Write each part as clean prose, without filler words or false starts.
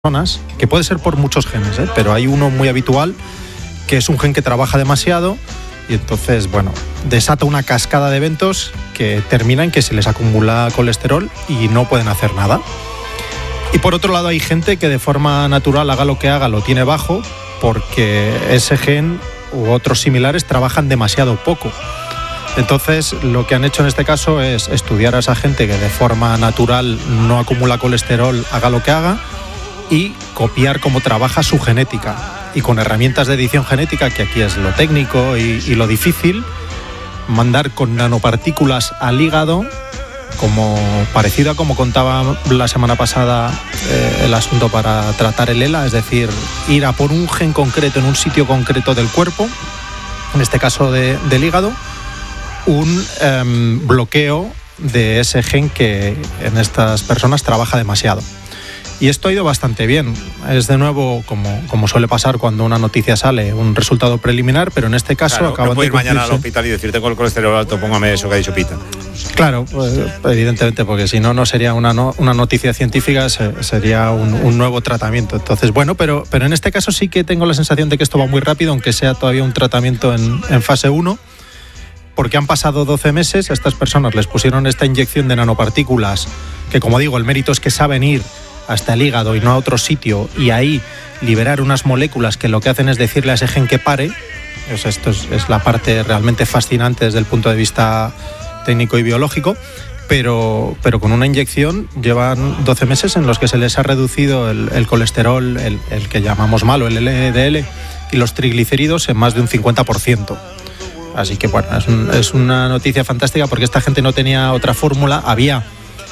personas, que puede ser por muchos genes, pero hay uno muy habitual que es un gen que trabaja demasiado y entonces, desata una cascada de eventos que termina en que se les acumula colesterol y no pueden hacer nada. Y por otro lado hay gente que de forma natural, haga lo que haga, lo tiene bajo porque ese gen u otros similares trabajan demasiado poco. Entonces lo que han hecho en este caso es estudiar a esa gente que de forma natural no acumula colesterol, haga lo que haga, y copiar cómo trabaja su genética. Y con herramientas de edición genética, que aquí es lo técnico y lo difícil, mandar con nanopartículas al hígado, como parecido a como contaba la semana pasada el asunto para tratar el ELA, es decir, ir a por un gen concreto en un sitio concreto del cuerpo, en este caso del hígado, un bloqueo de ese gen que en estas personas trabaja demasiado. Y esto ha ido bastante bien. Es de nuevo, como suele pasar cuando una noticia sale, un resultado preliminar, pero en este caso acaban de cumplirse. No puedo ir mañana al hospital y decir, tengo el colesterol alto, póngame eso que ha dicho Pita. Claro, evidentemente, porque si no sería una noticia científica, sería un nuevo tratamiento. Entonces, pero en este caso sí que tengo la sensación de que esto va muy rápido, aunque sea todavía un tratamiento en fase 1, porque han pasado 12 meses, a estas personas les pusieron esta inyección de nanopartículas, que como digo, el mérito es que saben ir hasta el hígado y no a otro sitio, y ahí liberar unas moléculas que lo que hacen es decirle a ese gen que pare. Esto es la parte realmente fascinante desde el punto de vista técnico y biológico, pero con una inyección llevan 12 meses en los que se les ha reducido el colesterol, el que llamamos malo, el LDL, y los triglicéridos en más de un 50%. Así que es una noticia fantástica porque esta gente no tenía otra fórmula. Había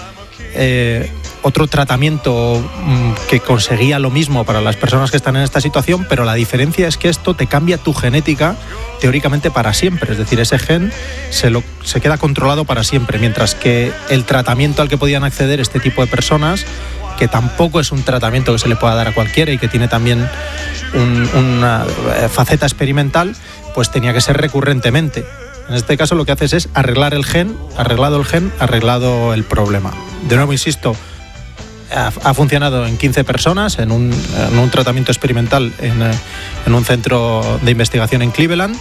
otro tratamiento que conseguía lo mismo para las personas que están en esta situación, pero la diferencia es que esto te cambia tu genética teóricamente para siempre. Es decir, ese gen se queda controlado para siempre, mientras que el tratamiento al que podían acceder este tipo de personas, que tampoco es un tratamiento que se le pueda dar a cualquiera y que tiene también una faceta experimental, pues tenía que ser recurrentemente. En este caso lo que haces es arreglar el gen, arreglado el problema. De nuevo, insisto, ha funcionado en 15 personas en un tratamiento experimental en un centro de investigación en Cleveland,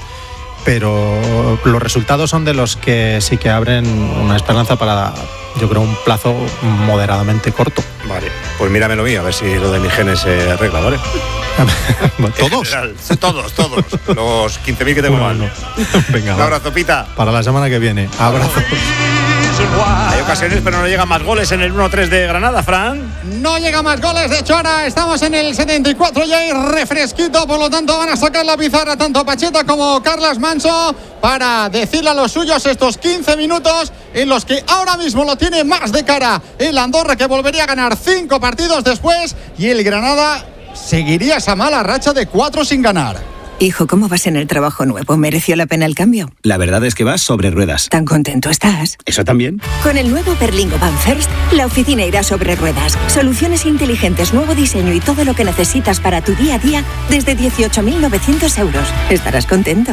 pero los resultados son de los que sí que abren una esperanza para, yo creo, un plazo moderadamente corto. Vale, pues míramelo mío, a ver si lo de mis genes se arregla, ¿vale? ¿Todos? Todos. Los 15.000 que tengo mal. Venga, un abrazo, Pita. Para la semana que viene. Abrazo. Hay ocasiones, pero no llegan más goles en el 1-3 de Granada, Fran. No llega más goles, de hecho ahora estamos en el 74 y hay refresquito, por lo tanto van a sacar la pizarra tanto Pacheta como Carlas Manso para decirle a los suyos estos 15 minutos en los que ahora mismo lo tiene más de cara el Andorra, que volvería a ganar 5 partidos después, y el Granada seguiría esa mala racha de 4 sin ganar. Hijo, ¿cómo vas en el trabajo nuevo? ¿Mereció la pena el cambio? La verdad es que vas sobre ruedas. ¿Tan contento estás? ¿Eso también? Con el nuevo Berlingo Van First, la oficina irá sobre ruedas. Soluciones inteligentes, nuevo diseño y todo lo que necesitas para tu día a día desde 18.900 euros. Estarás contento.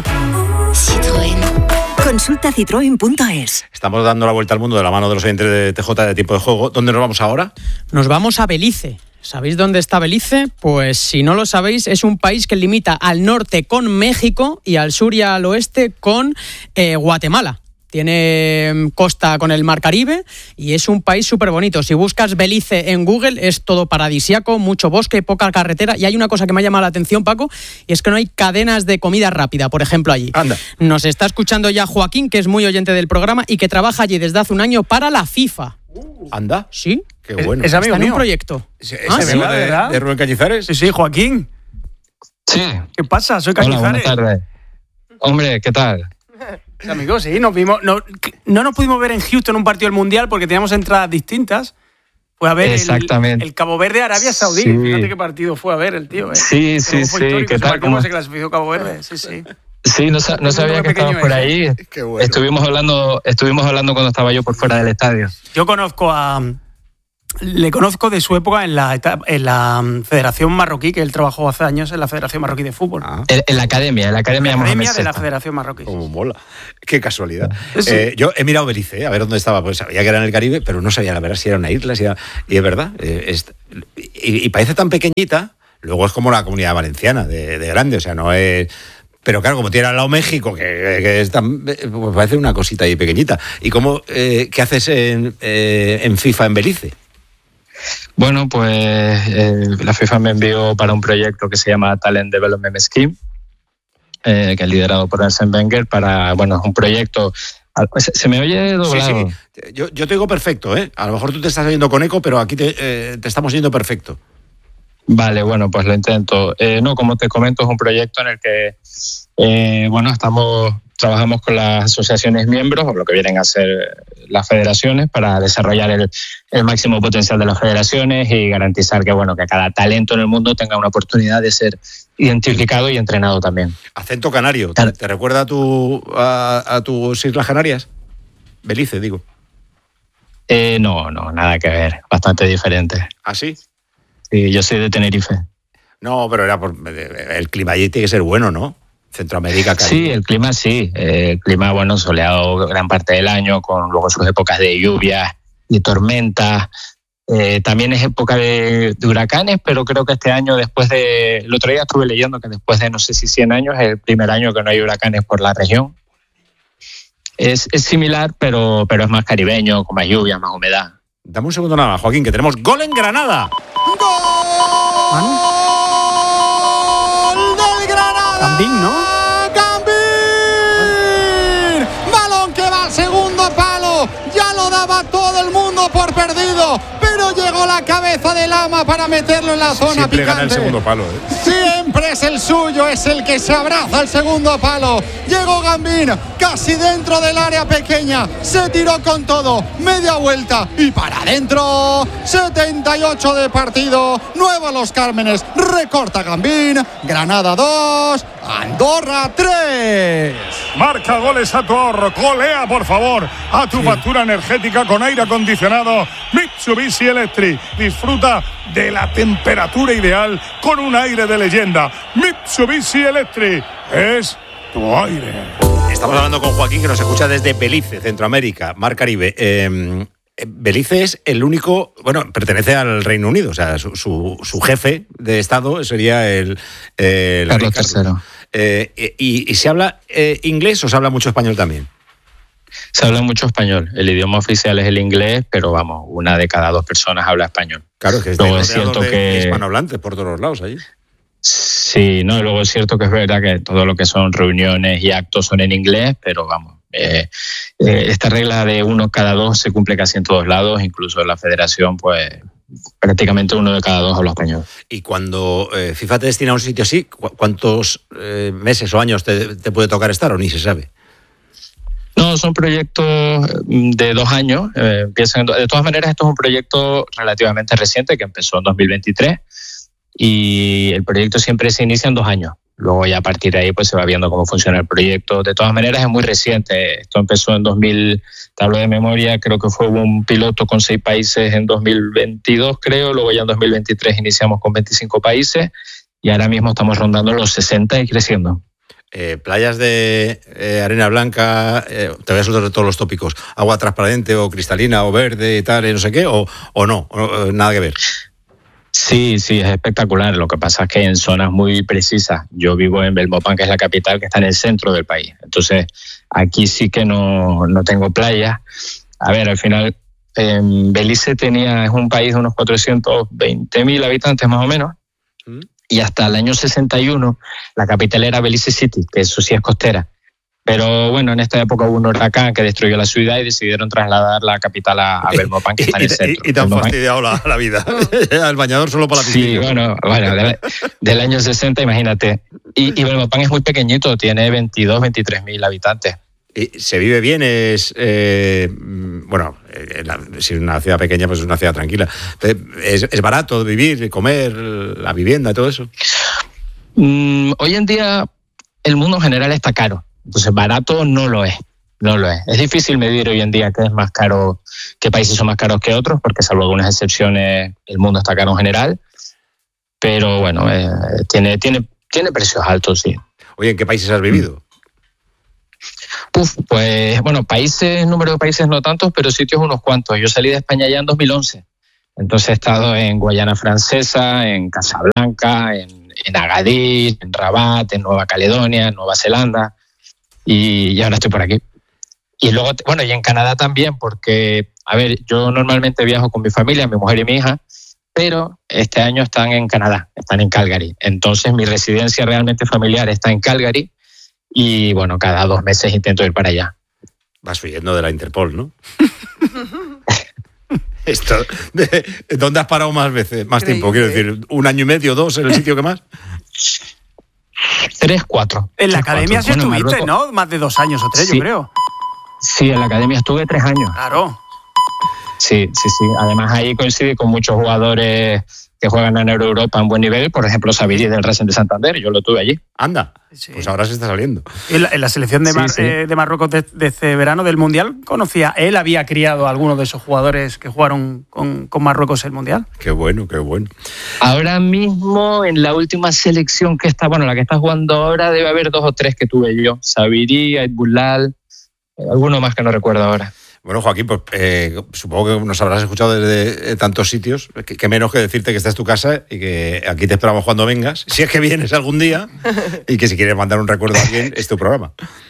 Citroën. Consulta citroen.es. Estamos dando la vuelta al mundo de la mano de los oyentes de TJ de Tiempo de Juego. ¿Dónde nos vamos ahora? Nos vamos a Belice. ¿Sabéis dónde está Belice? Pues si no lo sabéis, es un país que limita al norte con México y al sur y al oeste con Guatemala. Tiene costa con el Mar Caribe y es un país súper bonito. Si buscas Belice en Google, es todo paradisíaco, mucho bosque, poca carretera. Y hay una cosa que me ha llamado la atención, Paco, y es que no hay cadenas de comida rápida, por ejemplo, allí. Anda. Nos está escuchando ya Joaquín, que es muy oyente del programa y que trabaja allí desde hace un año para la FIFA. ¿Anda? Sí. Qué bueno. Es amigo mío. En un proyecto. ¿Es amigo de Rubén Cañizares? Sí, Joaquín. Sí. ¿Qué pasa? Soy Cañizares. Hola, buenas tardes. Hombre, ¿qué tal? Amigos, sí, nos vimos. No nos pudimos ver en Houston en un partido del Mundial porque teníamos entradas distintas. Fue a ver el Cabo Verde Arabia Saudí. Sí. Fíjate qué partido fue a ver el tío. Sí. ¿Qué tal? ¿Cómo se clasificó Cabo Verde? Sí. Sí, no sabía que estabas por ahí. Qué bueno. Estuvimos hablando cuando estaba yo por fuera del estadio. Yo conozco a Le conozco de su época en la Federación Marroquí, que él trabajó hace años en la Federación Marroquí de Fútbol. En la academia de la Federación Marroquí. Como mola. Qué casualidad. Sí. Yo he mirado Belice, a ver dónde estaba, pues sabía que era en el Caribe, pero no sabía la verdad si era una isla, y es verdad. Y parece tan pequeñita, luego es como la Comunidad Valenciana, de grande, o sea, no es... Pero claro, como tiene al lado México, que es tan, pues parece una cosita ahí pequeñita. ¿Y qué haces en FIFA en Belice? Bueno, pues la FIFA me envió para un proyecto que se llama Talent Development Scheme, que es liderado por Arsène Wenger, para, bueno, un proyecto... ¿Se me oye doblado? Sí. Yo te digo perfecto, ¿eh? A lo mejor tú te estás oyendo con eco, pero aquí te estamos oyendo perfecto. Vale, bueno, pues lo intento. No, como te comento, es un proyecto en el que, trabajamos con las asociaciones miembros, o lo que vienen a ser las federaciones, para desarrollar el máximo potencial de las federaciones y garantizar que, bueno, que cada talento en el mundo tenga una oportunidad de ser identificado y entrenado también. Acento canario. ¿Te recuerda a tus Islas Canarias? Belice, digo. No, nada que ver. Bastante diferente. ¿Ah, sí? Sí, yo soy de Tenerife. No, pero el clima allí tiene que ser bueno, ¿no? Centroamérica, Caribe. Sí, el clima sí. El clima, bueno, soleado gran parte del año, con luego sus épocas de lluvias y tormentas. También es época de huracanes, pero creo que este año, el otro día estuve leyendo que después de no sé si 100 años, es el primer año que no hay huracanes por la región. Es similar, pero es más caribeño, con más lluvia, más humedad. Dame un segundo nada más, Joaquín, que tenemos gol en Granada. ¡Gol del Granada! Gambín, ¿no? ¡Gambín! Balón que va al segundo palo. Ya lo daba todo el mundo por perdido, pero llegó la cabeza de Lama para meterlo en la zona siempre picante. Gana el segundo palo, ¿eh? Siempre es el suyo, es el que se abraza al segundo palo. Llegó Gambín, casi dentro del área pequeña. Se tiró con todo, media vuelta y para adentro. 78 de partido. Nuevo Los Cármenes. Recorta Gambín. Granada 2, Andorra 3. Marca goles a tu ahorro. Golea, por favor, a tu factura energética con aire acondicionado Mitsubishi Electric. Disfruta de la temperatura ideal con un aire de leyenda. Mitsubishi Electric es tu aire. Estamos hablando con Joaquín, que nos escucha desde Belice, Centroamérica, Mar Caribe. Belice es el único, bueno, pertenece al Reino Unido, o sea, su jefe de Estado sería el Carlos III. ¿Y se habla inglés o se habla mucho español también? Se habla mucho español. El idioma oficial es el inglés, pero vamos, 1 de cada 2 personas habla español. Claro, que luego es cierto que hispanohablantes por todos los lados allí. Sí, no, luego es cierto que es verdad que todo lo que son reuniones y actos son en inglés, pero vamos, esta regla de 1 cada 2 se cumple casi en todos lados, incluso en la federación, pues prácticamente 1 de cada 2 habla español. Y cuando FIFA te destina a un sitio así, ¿cuántos meses o años te puede tocar estar o ni se sabe? No, son proyectos de 2 años. De todas maneras, esto es un proyecto relativamente reciente que empezó en 2023 y el proyecto siempre se inicia en 2 años. Luego ya a partir de ahí pues se va viendo cómo funciona el proyecto. De todas maneras es muy reciente. Esto empezó en 2000, te hablo de memoria, creo que fue un piloto con 6 países en 2022, creo. Luego ya en 2023 iniciamos con 25 países y ahora mismo estamos rondando los 60 y creciendo. Playas de arena blanca, te voy a soltar todos los tópicos, agua transparente o cristalina o verde y tal, no sé qué, o no, nada que ver. Sí, es espectacular. Lo que pasa es que en zonas muy precisas. Yo vivo en Belmopán, que es la capital, que está en el centro del país. Entonces, aquí sí que no tengo playa. A ver, al final, Belice es un país de unos 420.000 habitantes más o menos. Y hasta el año 61 la capital era Belice City, que eso sí es costera. Pero bueno, en esta época hubo un huracán que destruyó la ciudad y decidieron trasladar la capital a Belmopán, que está en el centro. Y te han fastidiado la vida. El bañador solo para la piscina. Sí, bueno del año 60, imagínate. Y Belmopán es muy pequeñito, tiene 23.000 habitantes. Y se vive bien, si es una ciudad pequeña, pues es una ciudad tranquila. ¿Es barato vivir, comer, la vivienda y todo eso? Hoy en día el mundo en general está caro, entonces barato no lo es. No lo es. Es difícil medir hoy en día qué es más caro, qué países son más caros que otros, porque salvo algunas excepciones, el mundo está caro en general. Pero bueno, tiene precios altos, sí. Oye, ¿en qué países has vivido? Pues bueno, número de países no tantos, pero sitios unos cuantos. Yo salí de España ya en 2011. Entonces he estado en Guayana Francesa, en Casablanca, en Agadir, en Rabat, en Nueva Caledonia, en Nueva Zelanda, y ahora estoy por aquí. Y luego, bueno, y en Canadá también, porque, a ver, yo normalmente viajo con mi familia, mi mujer y mi hija, pero este año están en Canadá, están en Calgary. Entonces mi residencia realmente familiar está en Calgary y, bueno, cada 2 meses intento ir para allá. Vas huyendo de la Interpol, ¿no? ¿Dónde has parado más veces, más tiempo? Quiero decir, 1 año y medio, 2 en el sitio que más. 3, 4. En la academia sí estuviste, ¿no? Más de 2 años o 3, sí, yo creo. Sí, en la academia estuve 3 años. Claro. Sí. Además ahí coincidí con muchos jugadores que juegan en Europa en buen nivel. Por ejemplo, Sabiri del Racing de Santander, yo lo tuve allí. Anda, sí. Pues ahora se está saliendo. En la selección de Marruecos de este verano del Mundial, él había criado a algunos de esos jugadores que jugaron con Marruecos el Mundial. Qué bueno. Ahora mismo, en la última selección que está, la que está jugando ahora, debe haber 2 o 3 que tuve yo. Sabiri, Aitbulal, alguno más que no recuerdo ahora. Bueno, Joaquín, pues supongo que nos habrás escuchado desde tantos sitios, que menos que decirte que esta es tu casa y que aquí te esperamos cuando vengas, si es que vienes algún día, y que si quieres mandar un recuerdo a alguien, es tu programa.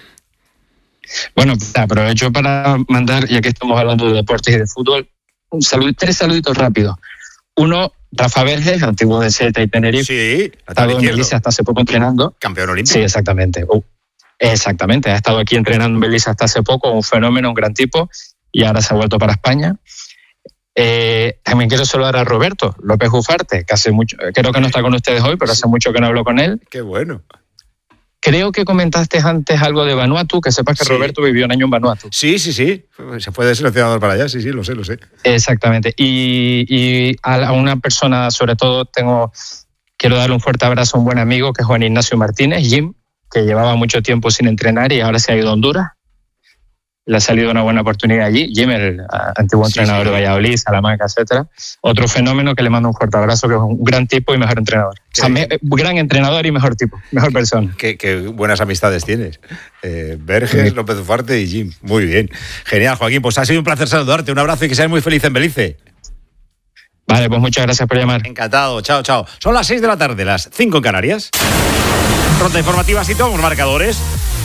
Bueno, aprovecho para mandar, ya que estamos hablando de deportes y de fútbol, 3 saluditos rápidos. Uno, Rafa Verges, antiguo de Celta y Tenerife. Sí, ha estado en Belice hasta hace poco entrenando. Campeón olímpico. Sí, exactamente. Exactamente, ha estado aquí entrenando en Belice hasta hace poco, un fenómeno, un gran tipo, y ahora se ha vuelto para España. También quiero saludar a Roberto López Ufarte, que hace mucho, creo que no está con ustedes hoy, pero hace mucho que no hablo con él. Qué bueno. Creo que comentaste antes algo de Vanuatu, que sepas que sí. Roberto vivió 1 año en Vanuatu. Sí. Se fue de seleccionador para allá, sí, lo sé. Exactamente. Y a una persona, sobre todo, quiero darle un fuerte abrazo a un buen amigo, que es Juan Ignacio Martínez, Jim, que llevaba mucho tiempo sin entrenar y ahora se ha ido a Honduras. Le ha salido una buena oportunidad allí. Jim, el antiguo entrenador de Valladolid, Salamanca, etcétera. Otro fenómeno que le mando un fuerte abrazo, que es un gran tipo y mejor entrenador. Gran entrenador y mejor tipo, mejor persona. Qué buenas amistades tienes. Verges, sí. López Ufarte y Jim. Muy bien. Genial, Joaquín. Pues ha sido un placer saludarte. Un abrazo y que seas muy feliz en Belice. Vale, pues muchas gracias por llamar. Encantado. Chao. Son las 6 de la tarde, las 5 en Canarias. Ronda informativa, así tomamos marcadores.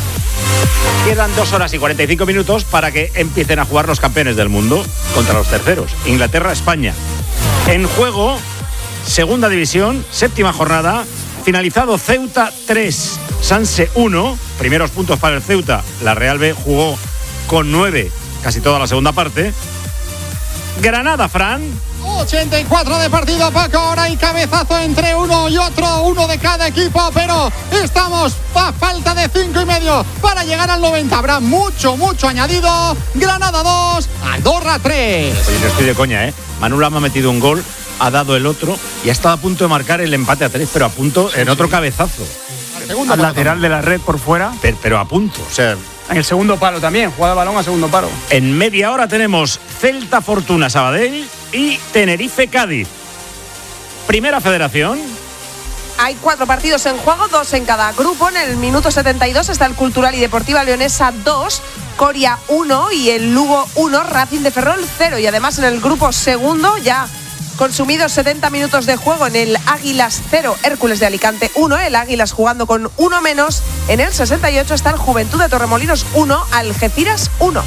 Quedan 2 horas y 45 minutos para que empiecen a jugar los campeones del mundo contra los terceros. Inglaterra, España. En juego, segunda división, 7ª jornada. Finalizado Ceuta 3, Sanse 1. Primeros puntos para el Ceuta. La Real B jugó con 9 casi toda la segunda parte. Granada, Fran. 84 de partido, Paco. Ahora hay cabezazo entre uno y otro, uno de cada equipo, pero estamos a falta de 5 y medio para llegar al 90. Habrá mucho añadido. Granada 2, Andorra 3. Oye, no estoy de coña, ¿eh? Manu Lama ha metido un gol, ha dado el otro y ha estado a punto de marcar el empate a 3, pero a punto en otro cabezazo. Al lateral de la red por fuera. Pero a punto, o sea... En el segundo palo también, jugada de balón a segundo palo. En media hora tenemos Celta Fortuna Sabadell y Tenerife Cádiz. Primera Federación. Hay 4 partidos en juego, 2 en cada grupo. En el minuto 72 está el Cultural y Deportiva Leonesa 2, Coria 1 y el Lugo 1, Racing de Ferrol 0. Y además en el grupo segundo, ya consumidos 70 minutos de juego, en el Águilas 0, Hércules de Alicante 1, el Águilas jugando con 1 menos. En el 68 está el Juventud de Torremolinos 1, Algeciras 1.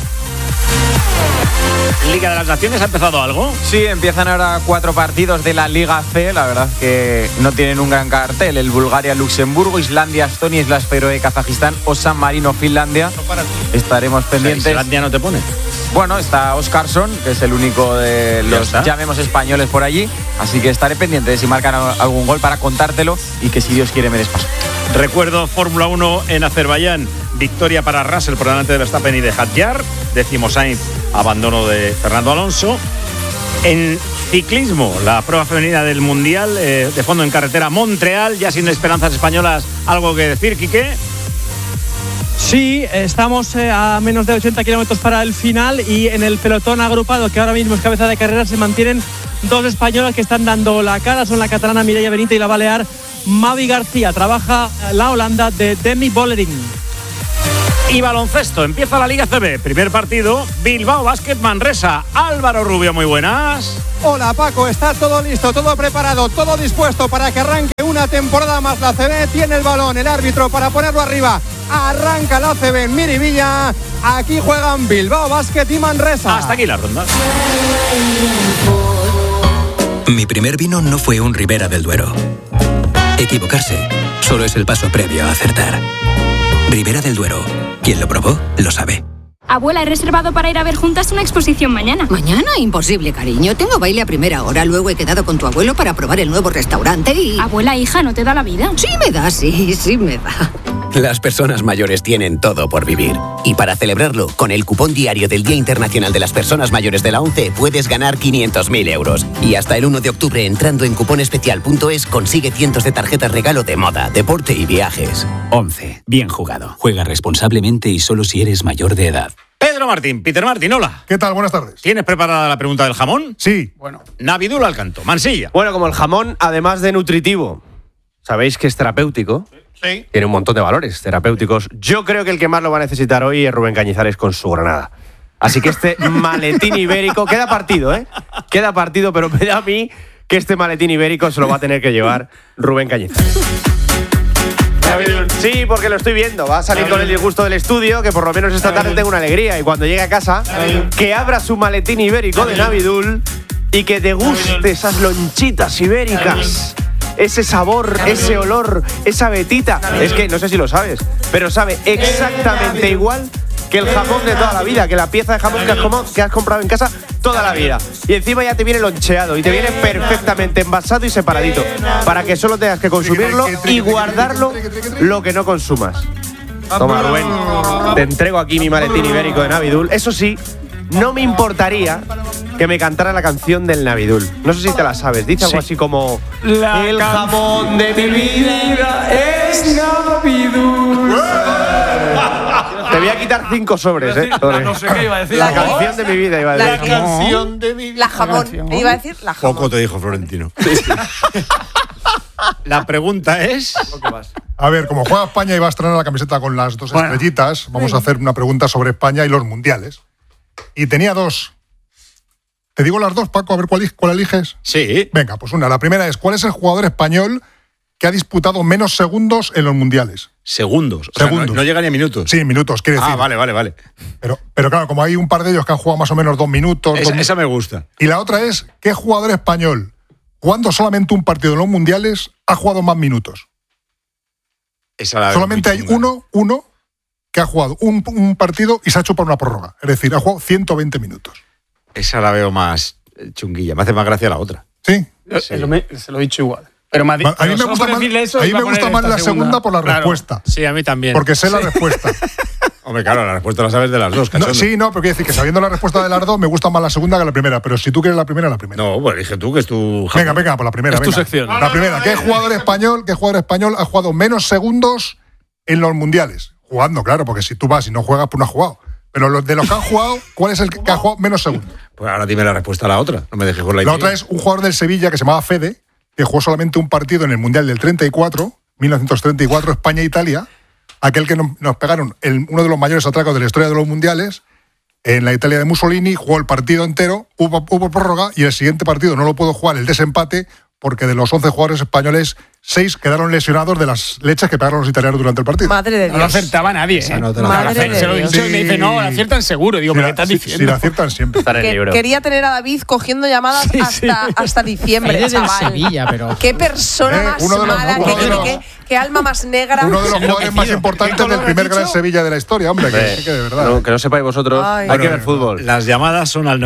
Liga de las Naciones, ¿ha empezado algo? Sí, empiezan ahora 4 partidos de la Liga C. La verdad que no tienen un gran cartel. El Bulgaria-Luxemburgo, Islandia-Estonia, Islas Feroe, Kazajistán o San Marino-Finlandia. Estaremos pendientes. ¿Islandia no te pone? Bueno, está Óskarsson, que es el único de los, llamemos, españoles por allí. Así que estaré pendiente de si marcan algún gol para contártelo y que, si Dios quiere, me des paso. Recuerdo Fórmula 1 en Azerbaiyán. Victoria para Russell por delante de Verstappen y de Hadjar. 10º Sainz, abandono de Fernando Alonso. En ciclismo, la prueba femenina del Mundial de fondo en carretera, Montreal, ya sin esperanzas españolas. ¿Algo que decir, Quique? Sí, estamos a menos de 80 kilómetros para el final y en el pelotón agrupado, que ahora mismo es cabeza de carrera, se mantienen dos españolas que están dando la cara. Son la catalana Mireia Benítez y la balear Mavi García. Trabaja la Holanda de Demi Vollering. Y baloncesto, empieza la Liga CB. Primer partido, Bilbao Basket Manresa. Álvaro Rubio, muy buenas. Hola Paco, está todo listo, todo preparado, todo dispuesto para que arranque una temporada más la CB. Tiene el balón el árbitro para ponerlo arriba. Arranca la CB en Miribilla. Aquí juegan Bilbao Basket y Manresa. Hasta aquí la ronda. Mi primer vino no fue un Ribera del Duero. Equivocarse solo es el paso previo a acertar. Ribera del Duero. Quien lo probó, lo sabe. Abuela, he reservado para ir a ver juntas una exposición mañana. ¿Mañana? Imposible, cariño. Tengo baile a primera hora. Luego he quedado con tu abuelo para probar el nuevo restaurante y... Abuela, hija, ¿no te da la vida? Sí me da, sí me da. Las personas mayores tienen todo por vivir. Y para celebrarlo, con el cupón diario del Día Internacional de las Personas Mayores de la ONCE puedes ganar 500.000 euros. Y hasta el 1 de octubre, entrando en cuponespecial.es, consigue cientos de tarjetas regalo de moda, deporte y viajes. ONCE. Bien jugado. Juega responsablemente y solo si eres mayor de edad. Pedro Martín, Peter Martín, hola. ¿Qué tal? Buenas tardes. ¿Tienes preparada la pregunta del jamón? Sí. Bueno. Navidul al canto, Mansilla. Bueno, como el jamón, además de nutritivo, sabéis que es terapéutico. Sí. Tiene un montón de valores terapéuticos. Yo creo que el que más lo va a necesitar hoy es Rubén Cañizares con su Granada. Así que este maletín ibérico, queda partido, Queda partido, pero me da a mí que este maletín ibérico se lo va a tener que llevar Rubén Cañizares. Sí, porque lo estoy viendo. Va a salir con el disgusto del estudio, que por lo menos esta tarde tengo una alegría. Y cuando llegue a casa, que abra su maletín ibérico de Navidul y que deguste esas lonchitas ibéricas. Ese sabor, ese olor, esa vetita. Es que no sé si lo sabes, pero sabe exactamente igual que el jamón de toda la vida, que la pieza de jamón que has comprado en casa toda la vida. Y encima ya te viene loncheado y te viene perfectamente envasado y separadito, para que solo tengas que consumirlo y guardarlo lo que no consumas. Toma, Rubén, te entrego aquí mi maletín ibérico de Navidul. Eso sí, no me importaría que me cantara la canción del Navidul. No sé si te la sabes. Dice algo así como... El jamón de mi vida es Navidul. Te voy a quitar 5 sobres, No sé qué iba a decir. La canción de mi vida iba a decir. La canción de mi vida. La jamón. Iba a decir la jamón. Poco te dijo Florentino. La pregunta es... A ver, como juega España y va a estrenar la camiseta con las dos estrellitas, vamos a hacer una pregunta sobre España y los mundiales. Y tenía dos. ¿Te digo las dos, Paco? A ver cuál eliges. Sí. Venga, pues una. La primera es, ¿cuál es el jugador español que ha disputado menos segundos en los mundiales? Segundos. O Segundos. Sea, no llega ni a minutos. Sí, minutos, quiere decir. Vale. Pero claro, como hay un par de ellos que han jugado más o menos 2 minutos. Esa me gusta. Y la otra es, ¿qué jugador español, jugando solamente un partido en los mundiales, ha jugado más minutos? Solamente hay uno que ha jugado un partido y se ha hecho por una prórroga. Es decir, ha jugado 120 minutos. Esa la veo más chunguilla. Me hace más gracia la otra. Sí. Se lo he dicho igual. Pero a mí me gusta más la segunda por la respuesta. Sí, a mí también. Porque sé la respuesta. Hombre, claro, la respuesta la sabes de las dos. No, sí, no, pero quiero decir que sabiendo la respuesta de las dos me gusta más la segunda que la primera. Pero si tú quieres la primera, la primera. No, pues elige tú, que es tu... Venga, por la primera. Es tu sección. La primera. ¿Qué jugador español ha jugado menos segundos en los mundiales? Jugando, claro, porque si tú vas y no juegas, pues no has jugado. Pero de los que han jugado, ¿cuál es el que ha jugado menos segundos? Pues ahora dime la respuesta a la otra. No me dejes con la idea. La otra es un jugador del Sevilla que se llamaba Fede, que jugó solamente un partido en el Mundial del 1934, España-Italia, aquel que nos pegaron uno de los mayores atracos de la historia de los mundiales, en la Italia de Mussolini, jugó el partido entero, hubo prórroga, y el siguiente partido no lo pudo jugar, el desempate, porque de los 11 jugadores españoles, 6 quedaron lesionados de las leches que pegaron los italianos durante el partido. Madre de Dios. No lo acertaba nadie. Se lo he dicho y me dice, no, lo aciertan seguro. Digo, ¿qué estás diciendo? Sí, lo aciertan siempre. Quería tener a David cogiendo llamadas hasta diciembre, chaval. Sevilla, pero... Qué persona más mala, qué alma más negra. Uno de los jugadores más importantes del primer gran Sevilla de la historia, hombre, que de verdad. Que no sepáis vosotros, hay que ver fútbol. Las llamadas son al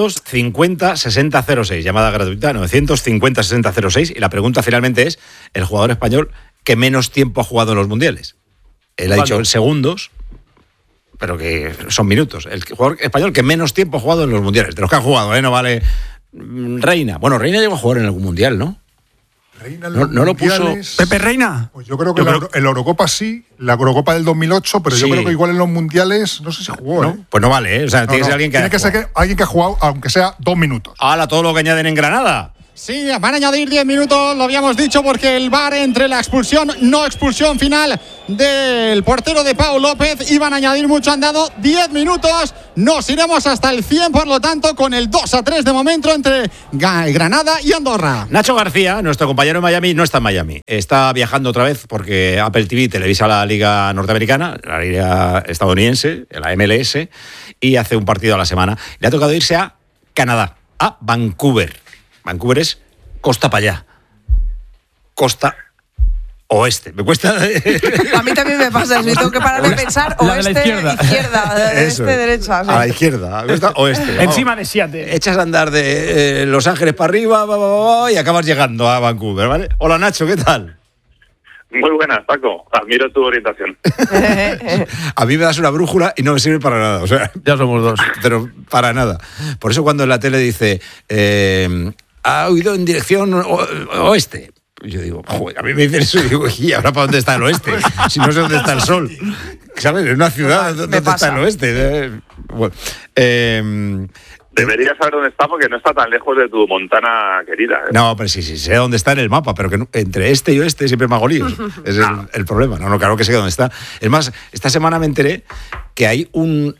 950-6006, llamada gratuita, 950-6006, y la pregunta finalmente es, el jugador español que menos tiempo ha jugado en los mundiales. Él ha dicho en segundos, pero que son minutos. El jugador español que menos tiempo ha jugado en los mundiales. De los que han jugado, no vale Reina. Bueno, Reina llegó a jugar en algún mundial, ¿no? Reina no lo puso Pepe Reina. Pues yo creo que en la Eurocopa sí, la Eurocopa del 2008, pero yo creo que igual en los mundiales no sé si jugó. ¿No? Pues no vale, ¿eh? O sea, tiene que ser alguien que tiene que ser alguien que ha jugado, aunque sea 2 minutos. ¡Hala, todo lo que añaden en Granada! Sí, van a añadir 10 minutos, lo habíamos dicho, porque el VAR entre la expulsión, no expulsión final del portero de Pau López, iban a añadir mucho, han dado 10 minutos, nos iremos hasta el 100, por lo tanto, con el 2-3 de momento entre Granada y Andorra. Nacho García, nuestro compañero en Miami, no está en Miami, está viajando otra vez porque Apple TV televisa la Liga Norteamericana, la Liga estadounidense, la MLS, y hace un partido a la semana. Le ha tocado irse a Canadá, a Vancouver. Vancouver es costa para allá. Costa oeste. Me cuesta. A mí también me pasa eso. Y tengo que parar de pensar oeste, izquierda, este, derecha. Sí. A la izquierda. Oeste. Encima de Seattle. Echas a andar de Los Ángeles para arriba y acabas llegando a Vancouver, ¿vale? Hola, Nacho, ¿qué tal? Muy buenas, Paco. Admiro tu orientación. A mí me das una brújula y no me sirve para nada. O sea, ya somos dos. Pero para nada. Por eso cuando en la tele dice ha huido en dirección oeste. Yo digo, joder, a mí me dicen eso y digo, ¿y ahora para dónde está el oeste? Si no sé dónde está el sol. ¿Sabes? En una ciudad, ¿dónde está el oeste? Bueno, deberías saber dónde está porque no está tan lejos de tu Montana querida. No, pero sí, sé dónde está en el mapa, pero que entre este y oeste siempre me hago líos. Ese es el problema. No, claro que sé dónde está. Es más, esta semana me enteré que hay un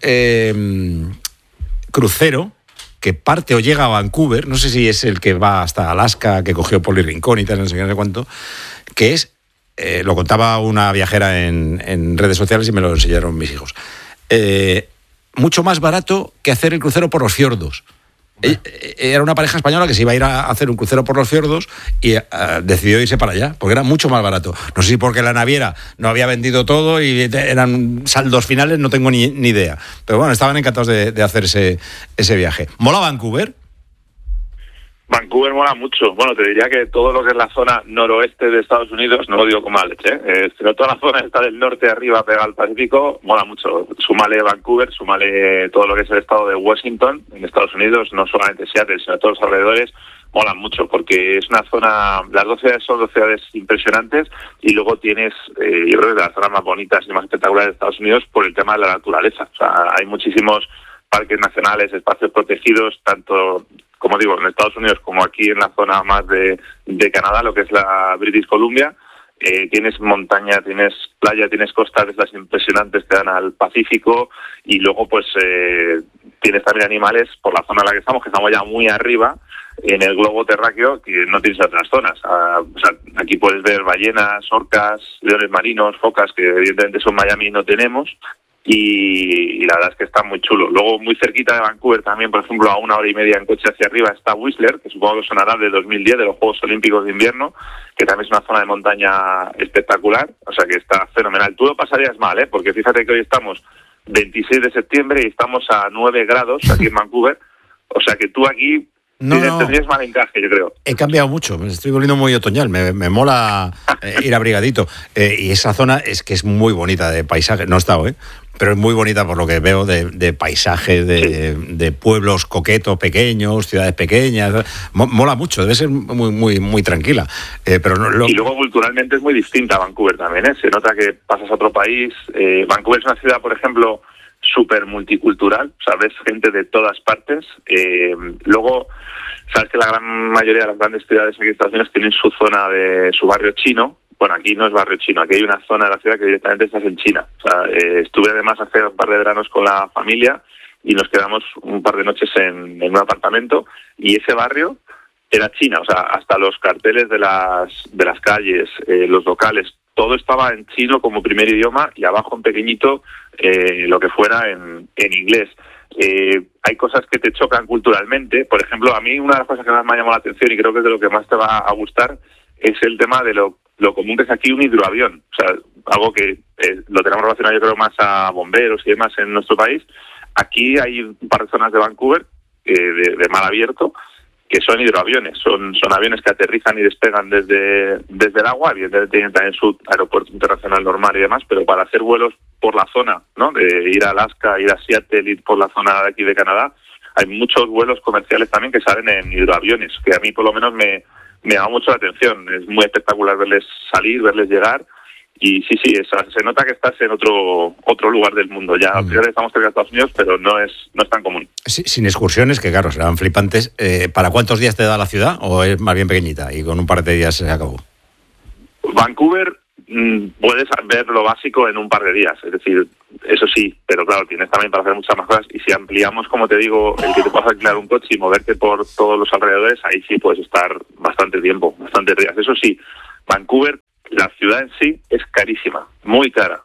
crucero que parte o llega a Vancouver, no sé si es el que va hasta Alaska, que cogió Poli Rincón y tal, no sé cuánto, que es, lo contaba una viajera en redes sociales y me lo enseñaron mis hijos, mucho más barato que hacer el crucero por los fiordos. Era una pareja española que se iba a ir a hacer un crucero por los fiordos y decidió irse para allá, porque era mucho más barato. No sé si porque la naviera no había vendido todo y eran saldos finales, no tengo ni idea. Pero bueno, estaban encantados de hacer ese viaje. ¿Mola Vancouver? Vancouver mola mucho. Bueno, te diría que todo lo que es la zona noroeste de Estados Unidos, no lo digo con mala leche, sino toda la zona está del norte arriba pegada al Pacífico, mola mucho. Súmale Vancouver, súmale todo lo que es el estado de Washington, en Estados Unidos, no solamente Seattle, sino todos los alrededores, molan mucho, porque es una zona, las 2 ciudades son 2 ciudades impresionantes, y luego tienes, yo creo que de las zonas más bonitas y más espectaculares de Estados Unidos por el tema de la naturaleza. O sea, hay muchísimos parques nacionales, espacios protegidos, tanto, como digo, en Estados Unidos como aquí en la zona más de Canadá, lo que es la British Columbia. Tienes montaña, tienes playa, tienes costas de estas impresionantes que dan al Pacífico, y luego pues tienes también animales por la zona en la que estamos ya muy arriba en el globo terráqueo, que no tienes otras zonas. O sea, aquí puedes ver ballenas, orcas, leones marinos, focas, que evidentemente eso en Miami no tenemos. Y la verdad es que está muy chulo. Luego, muy cerquita de Vancouver también, por ejemplo, a 1 hora y media en coche hacia arriba, está Whistler, que supongo que sonará de 2010, de los Juegos Olímpicos de Invierno, que también es una zona de montaña espectacular, o sea que está fenomenal. Tú lo pasarías mal, porque fíjate que hoy estamos 26 de septiembre y estamos a 9 grados aquí en Vancouver, o sea que tú aquí tendrías mal encaje, yo creo. He cambiado mucho, me estoy volviendo muy otoñal, me mola ir abrigadito. Y esa zona es que es muy bonita de paisaje, no he estado, pero es muy bonita por lo que veo de paisajes, de pueblos coquetos, pequeños, ciudades pequeñas. Mola mucho, debe ser muy tranquila. Pero Y luego culturalmente es muy distinta a Vancouver también, Se nota que pasas a otro país. Vancouver es una ciudad, por ejemplo, súper multicultural, o sea, ves gente de todas partes. Luego, sabes que la gran mayoría de las grandes ciudades aquí en Estados Unidos tienen su zona de su barrio chino. Bueno, aquí no es barrio chino, aquí hay una zona de la ciudad que directamente estás en China. O sea, estuve además hace un par de veranos con la familia y nos quedamos un par de noches en un apartamento, y ese barrio era China, o sea, hasta los carteles de las calles, los locales, todo estaba en chino como primer idioma, y abajo en pequeñito lo que fuera en inglés. Hay cosas que te chocan culturalmente. Por ejemplo, a mí una de las cosas que más me ha llamado la atención, y creo que es de lo que más te va a gustar, es el tema de lo común que es aquí un hidroavión. O sea, algo que lo tenemos relacionado yo creo más a bomberos y demás en nuestro país. Aquí hay un par de zonas de Vancouver de mar abierto que son hidroaviones, son aviones que aterrizan y despegan desde el agua. Evidentemente tienen también su aeropuerto internacional normal y demás, pero para hacer vuelos por la zona, ¿no?, de ir a Alaska, ir a Seattle, ir por la zona de aquí de Canadá, hay muchos vuelos comerciales también que salen en hidroaviones, que a mí por lo menos me me llama mucho la atención. Es muy espectacular verles salir, verles llegar. Y sí, se nota que estás en otro lugar del mundo. Ya estamos cerca de Estados Unidos, pero no es tan común. Sí, sin excursiones, que claro, serán flipantes. ¿Para cuántos días te da la ciudad? ¿O es más bien pequeñita y con un par de días se acabó? Vancouver puedes ver lo básico en un par de días. Es decir, eso sí, pero claro, tienes también para hacer muchas más cosas. Y si ampliamos, como te digo, el que te puedas alquilar un coche y moverte por todos los alrededores, ahí sí puedes estar bastante tiempo, bastantes días. Eso sí, Vancouver, la ciudad en sí, es carísima, muy cara.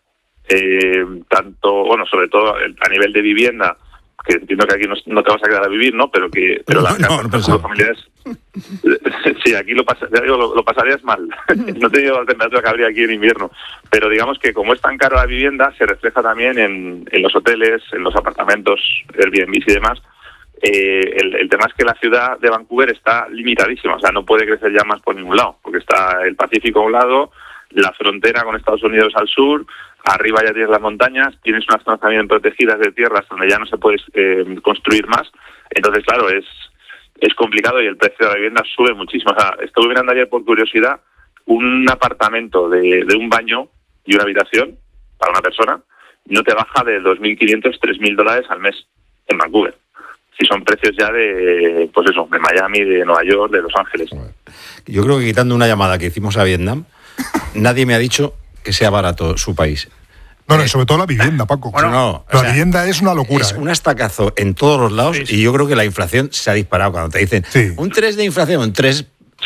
Sobre todo a nivel de vivienda, que entiendo que aquí no te vas a quedar a vivir, ¿no? Pero las casas de los familiares... Sí, aquí lo pasarías mal. No te digo la temperatura que habría aquí en invierno. Pero digamos que como es tan caro la vivienda, se refleja también en los hoteles, en los apartamentos, Airbnb y demás. El tema es que la ciudad de Vancouver está limitadísima, o sea, no puede crecer ya más por ningún lado, porque está el Pacífico a un lado, la frontera con Estados Unidos al sur, arriba ya tienes las montañas, tienes unas zonas también protegidas de tierras donde ya no se puede construir más. Entonces, claro, es complicado y el precio de la vivienda sube muchísimo. O sea, estuve mirando ayer por curiosidad un apartamento de un baño y una habitación para una persona, no te baja de $2.500, $3.000 al mes en Vancouver. Si son precios ya de Miami, de Nueva York, de Los Ángeles. Yo creo que quitando una llamada que hicimos a Vietnam, nadie me ha dicho que sea barato su país. No, sobre todo la vivienda, Paco. La vivienda es una locura. Es un estacazo en todos los lados y yo creo que la inflación se ha disparado cuando te dicen un 3 de inflación, 3...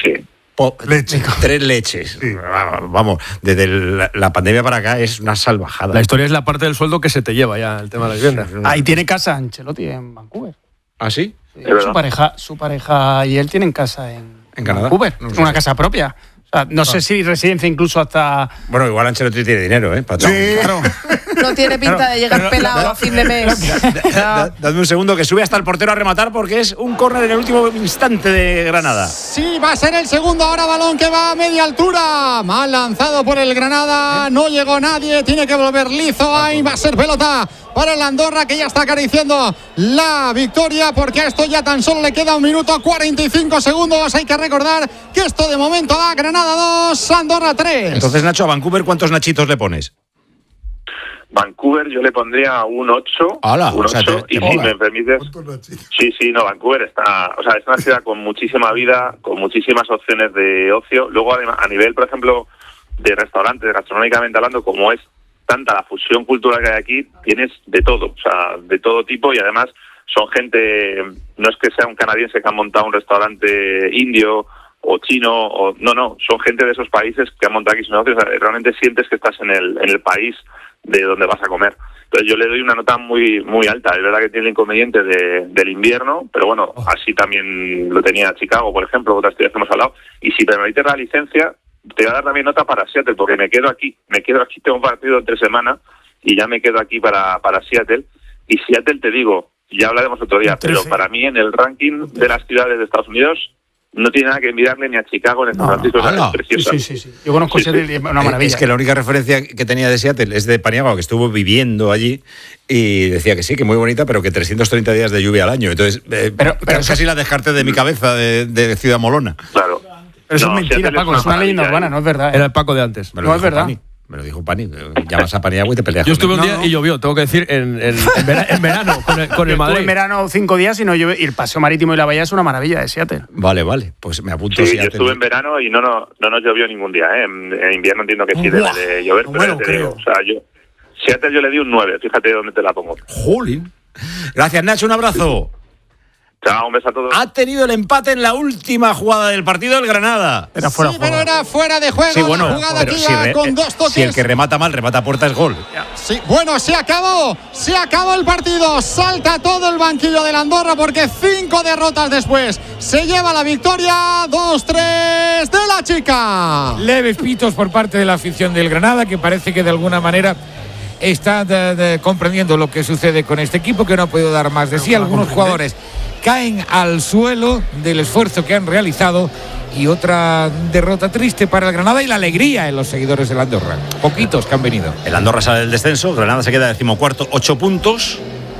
Tres leches. Sí. Vamos, desde la pandemia para acá es una salvajada. La historia es la parte del sueldo que se te lleva ya el tema de la vivienda. Ahí tiene casa Ancelotti en Vancouver. ¿Ah, sí? Su pareja y él tienen casa en Canadá. Vancouver, una casa propia. O sea, no sé si residencia incluso hasta... Bueno, igual Ancelotti tiene dinero, patrón. Sí, claro. No tiene pinta de llegar pelado a fin de mes. Dadme un segundo que sube hasta el portero a rematar porque es un córner en el último instante de Granada. Sí, va a ser el segundo ahora, balón que va a media altura. Mal lanzado por el Granada, no llegó nadie, tiene que volver lizo. Ahí va a ser pelota para el Andorra, que ya está acariciando la victoria, porque a esto ya tan solo le queda 1 minuto 45 segundos. Hay que recordar que esto de momento va Granada 2, Andorra 3. Entonces, Nacho, a Vancouver, ¿cuántos nachitos le pones? Vancouver yo le pondría un 8. ¡Hala! Un 8, y si me permites... Sí, Vancouver es una ciudad con muchísima vida, con muchísimas opciones de ocio. Luego, a nivel, por ejemplo, de restaurantes, gastronómicamente hablando, como es tanta la fusión cultural que hay aquí, tienes de todo, o sea, de todo tipo, y además son gente, no es que sea un canadiense que ha montado un restaurante indio o chino, no, son gente de esos países que han montado aquí sus negocios. O sea, realmente sientes que estás en el país de donde vas a comer. Entonces yo le doy una nota muy muy alta. Es verdad que tiene el inconveniente del invierno, pero bueno, así también lo tenía Chicago, por ejemplo, otras ciudades que hemos hablado. Y si me permites la licencia, te voy a dar también nota para Seattle, porque me quedo aquí, tengo un partido entre semana y ya me quedo aquí para Seattle. Y Seattle, te digo, ya hablaremos otro día, pero para mí en el ranking de las ciudades de Estados Unidos no tiene nada que envidiarle ni a Chicago ni a San Francisco. Es preciosa. Sí. Yo conozco Seattle, una maravilla. Es que la única referencia que tenía de Seattle es de Paniagua, que estuvo viviendo allí y decía que sí, que muy bonita, pero que 330 días de lluvia al año. Entonces, pero casi la descarté de mi cabeza de Ciudad Molona. Claro. Pero eso es mentira, Paco, es una leyenda urbana, no es verdad. Era el Paco de antes. No es verdad. Me lo dijo Pani, llamas a Paniagua y te peleas. Yo estuve un día y llovió, tengo que decir, en verano, con el Madrid. En verano 5 días y no llueve, y el paseo marítimo y la bahía es una maravilla de Seattle. Vale, pues me apunto. Sí, yo estuve en verano y no nos llovió ningún día, En invierno entiendo que sí debe de llover, pero te digo, o sea, Seattle yo le di un 9, fíjate dónde te la pongo. Jolín. Gracias, Nacho, un abrazo. Chao, un beso a todos. Ha tenido el empate en la última jugada del partido el Granada. Pero era fuera de juego. Sí, bueno, la jugada pero con 2 toques. Si el que remata mal, remata a puerta, es gol. Sí, bueno, se acabó el partido. Salta todo el banquillo del Andorra porque 5 derrotas después se lleva la victoria. 2-3 de la Chica. Leves pitos por parte de la afición del Granada, que parece que de alguna manera está comprendiendo lo que sucede con este equipo, que no ha podido dar más de sí. Algunos jugadores caen al suelo del esfuerzo que han realizado, y otra derrota triste para el Granada y la alegría en los seguidores del Andorra. Poquitos que han venido. El Andorra sale del descenso, Granada se queda 14º, 8 puntos.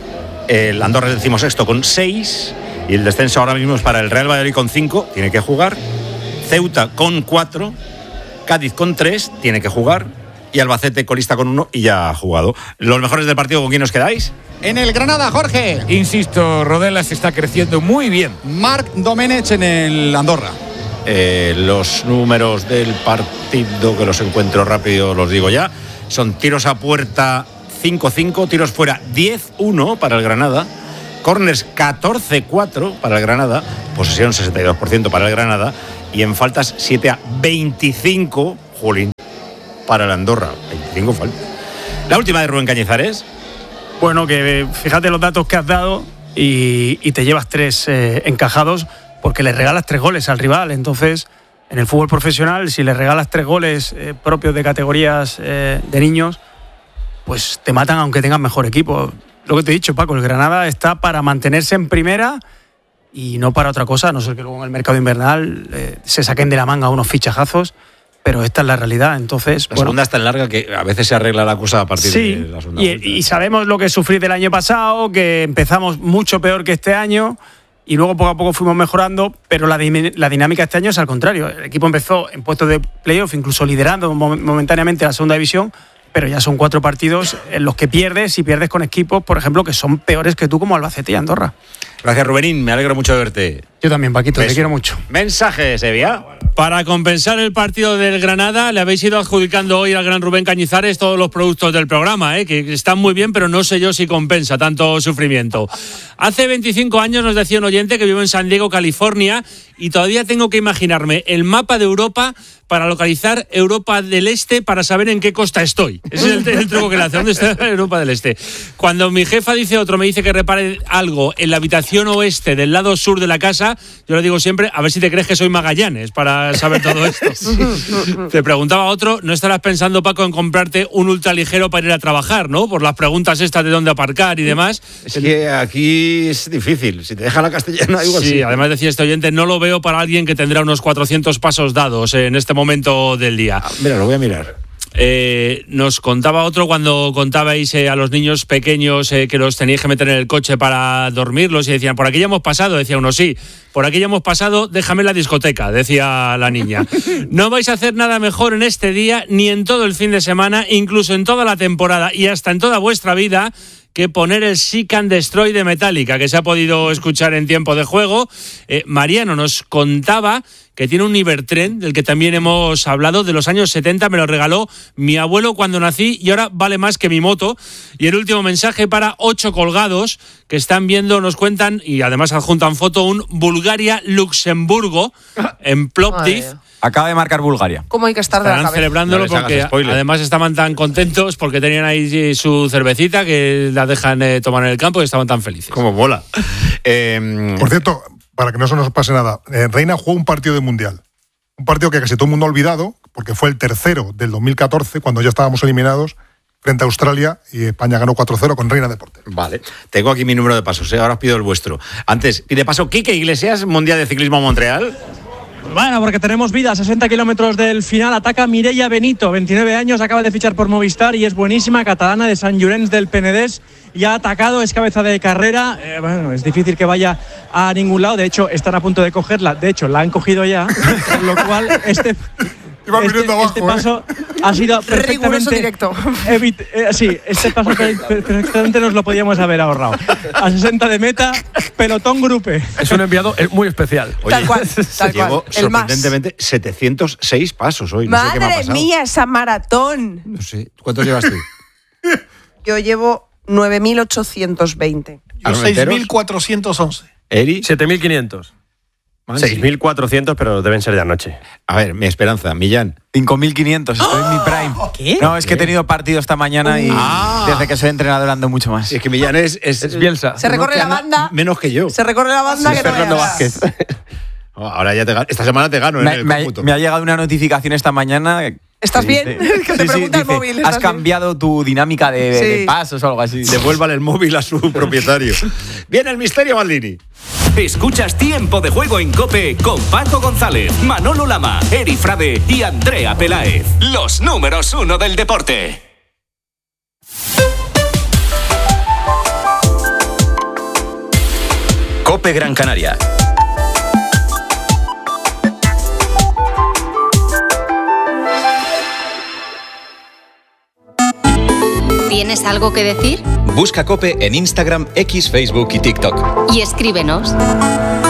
El Andorra es 16º con 6. Y el descenso ahora mismo es para el Real Valladolid con 5. Tiene que jugar. Ceuta con 4, Cádiz con 3, tiene que jugar, y Albacete colista con 1 y ya ha jugado. ¿Los mejores del partido con quién os quedáis? En el Granada, Jorge. Insisto, Rodelas está creciendo muy bien. Marc Domenech en el Andorra. Los números del partido, que los encuentro rápido, los digo ya. Son tiros a puerta 5-5, tiros fuera 10-1 para el Granada, corners 14-4 para el Granada, posesión 62% para el Granada, y en faltas 7-25, jolín, para el Andorra. 25 faltas. La última de Rubén Cañizares. Bueno, que fíjate los datos que has dado y te llevas 3 encajados, porque le regalas 3 goles al rival. Entonces, en el fútbol profesional, si le regalas 3 goles propios de categorías de niños, pues te matan aunque tengas mejor equipo. Lo que te he dicho, Paco, el Granada está para mantenerse en primera y no para otra cosa, a no ser que luego en el mercado invernal se saquen de la manga unos fichajazos, pero esta es la realidad. Entonces, la segunda es tan larga que a veces se arregla la cosa a partir de la segunda. Y sabemos lo que sufrí del año pasado, que empezamos mucho peor que este año y luego poco a poco fuimos mejorando, pero la dinámica este año es al contrario. El equipo empezó en puestos de playoff, incluso liderando momentáneamente la segunda división, pero ya son 4 partidos en los que pierdes, y pierdes con equipos, por ejemplo, que son peores que tú, como Albacete y Andorra. Gracias, Rubenín, me alegro mucho de verte. Yo también, Paquito, te quiero mucho. Mensaje, Sevilla. Para compensar el partido del Granada, le habéis ido adjudicando hoy al gran Rubén Cañizares todos los productos del programa, que están muy bien, pero no sé yo si compensa tanto sufrimiento. Hace 25 años nos decía un oyente que vive en San Diego, California, y todavía tengo que imaginarme el mapa de Europa para localizar Europa del Este, para saber en qué costa estoy. Ese es el truco que le hace. ¿Dónde está Europa del Este? Cuando mi jefa me dice que repare algo en la habitación oeste del lado sur de la casa, yo le digo siempre, a ver si te crees que soy Magallanes para saber todo esto. Te preguntaba otro, ¿no estarás pensando, Paco, en comprarte un ultraligero para ir a trabajar, no? Por las preguntas estas de dónde aparcar y demás. Es que aquí es difícil, si te deja la castellana igual sí. Además decía este oyente, no lo veo para alguien que tendrá unos 400 pasos dados en este momento del día. Mira, lo voy a mirar. Nos contaba otro cuando contabais a los niños pequeños que los teníais que meter en el coche para dormirlos y decían, por aquí ya hemos pasado, decía uno, sí, por aquí ya hemos pasado, déjame la discoteca, decía la niña. No vais a hacer nada mejor en este día, ni en todo el fin de semana, incluso en toda la temporada y hasta en toda vuestra vida, que poner el Seek and Destroy de Metallica, que se ha podido escuchar en tiempo de juego. Mariano nos contaba que tiene un Ibertren, del que también hemos hablado, de los años 70, me lo regaló mi abuelo cuando nací y ahora vale más que mi moto. Y el último mensaje para 8 colgados que están viendo, nos cuentan, y además adjuntan foto, un Bulgaria-Luxemburgo en Plovdiv. Acaba de marcar Bulgaria. ¿Cómo hay que estar de la cabeza? Estarán celebrándolo porque además estaban tan contentos porque tenían ahí su cervecita que la dejan tomar en el campo y estaban tan felices. Como bola. Por cierto, para que no se nos pase nada, Reina jugó un partido de Mundial. Un partido que casi todo el mundo ha olvidado, porque fue el tercero del 2014, cuando ya estábamos eliminados frente a Australia, y España ganó 4-0 con Reina de portero. Vale, tengo aquí mi número de pasos, ahora os pido el vuestro. Antes, pide paso Quique Iglesias, Mundial de Ciclismo Montreal. Bueno, porque tenemos vida, 60 kilómetros del final, ataca Mireia Benito, 29 años, acaba de fichar por Movistar y es buenísima, catalana de Sant Llorenç del Penedès, y ha atacado, es cabeza de carrera, bueno, es difícil que vaya a ningún lado, de hecho están a punto de cogerla, de hecho la han cogido ya, con lo cual este paso ha sido perfectamente directo. Sí, este paso perfectamente nos lo podíamos haber ahorrado. A 60 de meta, pelotón grupe. Es un enviado muy especial. Oye, tal cual. Llevo sorprendentemente 706 pasos hoy. No sé qué me ha pasado. Madre mía, esa maratón. No sé, ¿cuántos llevas tú? Yo llevo 9.820. Yo 6.411. ¿Eri? 7.500. 6.400, pero deben ser de anoche. A ver, mi esperanza, Millán. 5.500, estoy en mi prime. ¿Qué? No, es que he tenido partido esta mañana y desde que soy entrenador ando mucho más. Es que Millán es Bielsa. Se recorre la banda. Menos que yo. Se recorre la banda que Fernando no Vázquez. Ahora ya esta semana te gano en el cómputo. Me ha llegado una notificación esta mañana. ¿Estás bien? Que te pregunta el móvil. Has cambiado tu dinámica de pasos o algo así. Devuélvale el móvil a su propietario. Viene el misterio Maldini. Escuchas Tiempo de Juego en COPE con Paco González, Manolo Lama, Eri Frade y Andrea Peláez. Los números 1 del deporte. COPE Gran Canaria. ¿Tienes algo que decir? Busca COPE en Instagram, X, Facebook y TikTok. Y escríbenos.